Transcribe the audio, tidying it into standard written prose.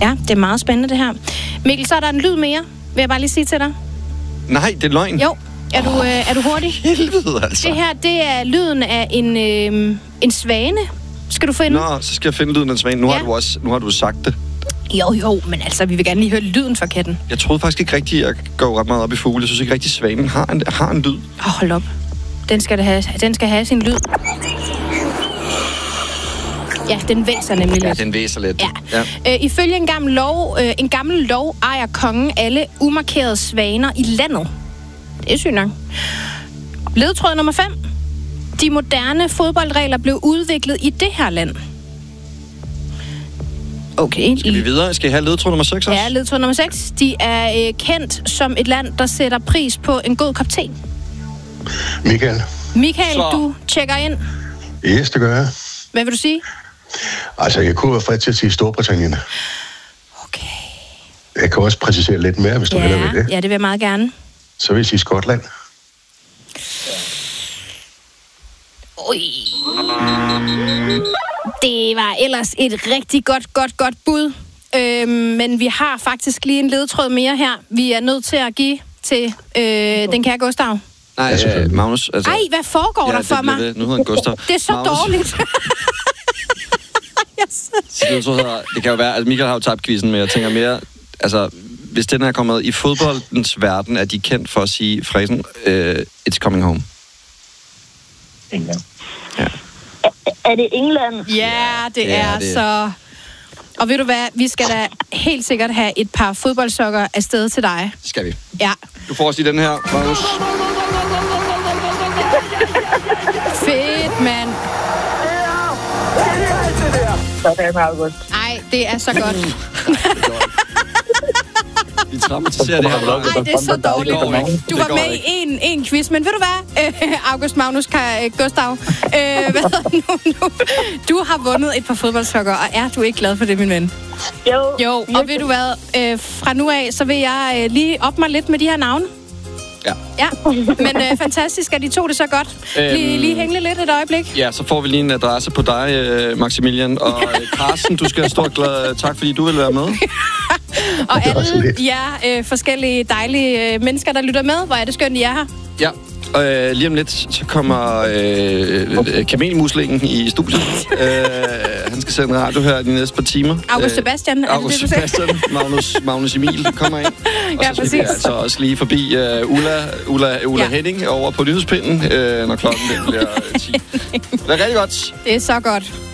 Ja, det er meget spændende, det her. Mikkel, så er der en lyd mere, vil jeg bare lige sige til dig. Nej, det er løgn. Jo. Er du hurtig? Helvede, altså. Det her, det er lyden af en svane. Skal du finde? Nå, så skal jeg finde lyden af en svane. Nu har du sagt det. Jo, men altså, vi vil gerne lige høre lyden fra katten. Jeg troede faktisk ikke rigtigt, jeg går ret meget op i fugle. Jeg synes ikke rigtigt, svanen har en lyd. Hold op. Den skal have sin lyd. Ja, den væser nemlig lidt. Ja, den væser lidt. Ja. Ifølge en gammel lov ejer kongen alle umarkerede svaner i landet. Det er sygt nok. Ledetråd nummer 5. De moderne fodboldregler blev udviklet i det her land. Okay. Skal vi videre? Skal I have ledetråd nummer 6 også? Ja, ledetråd nummer 6. De er kendt som et land, der sætter pris på en god kop te. Michael, du tjekker ind. Yes, det gør jeg. Hvad vil du sige? Altså, jeg kunne være fred til at sige Storbritannien. Okay. Jeg kan også præcisere lidt mere, hvis du hellere vil det. Ja, det vil jeg meget gerne. Så vil jeg sige Skotland. Det var ellers et rigtig godt bud. Men vi har faktisk lige en ledetråd mere her. Vi er nødt til at give til den kære Gustav. Nej, Magnus. Altså, ej, hvad foregår der for mig? Nu hedder han Gustav. Det er så Magnus. Dårligt. Det kan jo være, at Michael har jo tabt quizzen, men jeg tænker mere, altså, hvis den er kommet i fodboldens verden, er de kendt for at sige fræsen, it's coming home. England. Ja. Er det England? Ja, det er så... Og ved du hvad, vi skal da helt sikkert have et par fodboldsokker afsted til dig. Det skal vi. Ja. Du får også lige den her, Magnus. Fedt, mand. Sådan, August. Ej, det er så godt. Vi traumatiserer det her. Ej, det er så dårligt. Du var med i en quiz, men ved du hvad, August, Magnus, Gustav, nu? Du har vundet et par fodboldsokker, og er du ikke glad for det, min ven? Jo, og ved du hvad, fra nu af, så vil jeg lige op mig lidt med de her navne. Ja, men fantastisk, at de tog det så godt. Lige hænge lidt et øjeblik. Ja, så får vi lige en adresse på dig, Maximilian. Og Carsten, du skal have stor glad tak, fordi du vil være med. Og alle jer forskellige dejlige mennesker, der lytter med, hvor er det skønt, I er her. Ja, og lige om lidt, så kommer kamelmuslingen i studiet. Han skal sende radio her de næste par timer. August Sebastian, August Sebastian, Magnus Emil kommer ind. Og så skal vi altså også lige forbi Ulla Henning over på nyhedspinden, når klokken bliver 10. Det er rigtig godt. Det er så godt.